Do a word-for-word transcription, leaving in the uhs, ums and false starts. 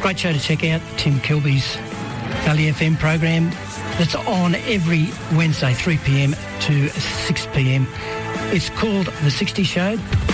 Great show to check out, Tim Kilby's Valley F M program that's on every Wednesday, three p m to six p m. It's called The sixty Show.